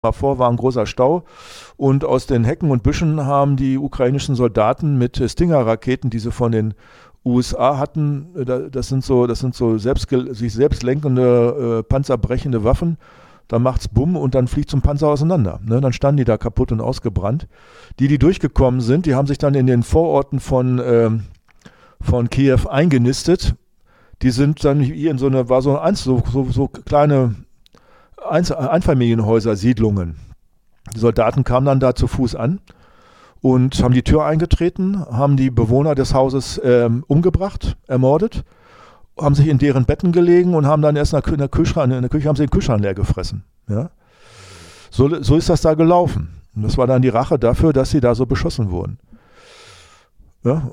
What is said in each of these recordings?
Mal vor, war ein großer Stau und aus den Hecken und Büschen haben die ukrainischen Soldaten mit Stinger-Raketen, die sie von den USA hatten, das sind so sich selbst lenkende, panzerbrechende Waffen. Da macht's Bumm und dann fliegt so ein Panzer auseinander. Ne? Dann standen die da kaputt und ausgebrannt. Die durchgekommen sind, die haben sich dann in den Vororten von Kiew eingenistet. Die sind dann hier in so kleine Einfamilienhäuser, Siedlungen. Die Soldaten kamen dann da zu Fuß an und haben die Tür eingetreten, haben die Bewohner des Hauses umgebracht, ermordet, haben sich in deren Betten gelegen und haben dann erst in der Küche haben sie den Kühlschrank leer gefressen. Ja? So ist das da gelaufen. Und das war dann die Rache dafür, dass sie da so beschossen wurden. Ja?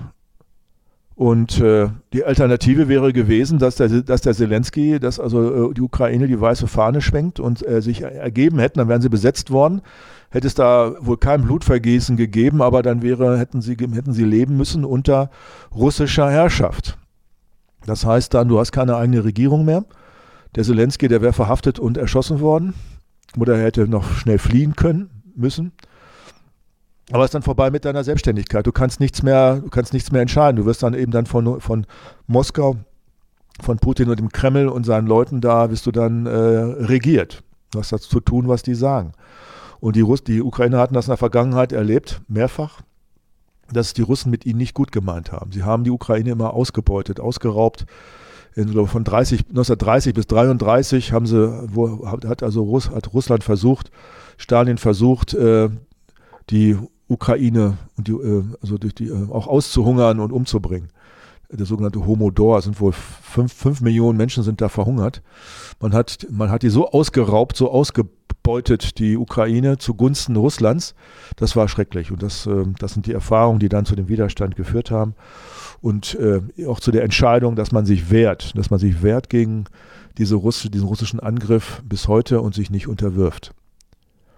Und die Alternative wäre gewesen, dass der Zelensky, dass also die Ukraine die weiße Fahne schwenkt und sich ergeben hätten, dann wären sie besetzt worden. Hätte es da wohl kein Blutvergießen gegeben, aber dann hätten sie leben müssen unter russischer Herrschaft. Das heißt dann, du hast keine eigene Regierung mehr. Der Zelensky, der wäre verhaftet und erschossen worden. Oder er hätte noch schnell fliehen müssen. Aber es ist dann vorbei mit deiner Selbstständigkeit. Du kannst nichts mehr entscheiden. Du wirst dann eben dann von Moskau, von Putin und dem Kreml und seinen Leuten da, wirst du dann regiert. Du hast das zu tun, was die sagen. Und die Ukrainer hatten das in der Vergangenheit erlebt, mehrfach, dass die Russen mit ihnen nicht gut gemeint haben. Sie haben die Ukraine immer ausgebeutet, ausgeraubt. Von 1930 bis 1933 hat Russland versucht, Stalin versucht, die Ukraine auch auszuhungern und umzubringen. Der sogenannte Homodor, sind wohl 5 Millionen Menschen sind da verhungert. Man hat die so ausgeraubt, so ausgebeutet, die Ukraine zugunsten Russlands. Das war schrecklich und das sind die Erfahrungen, die dann zu dem Widerstand geführt haben und auch zu der Entscheidung, dass man sich wehrt gegen diesen russischen Angriff bis heute und sich nicht unterwirft.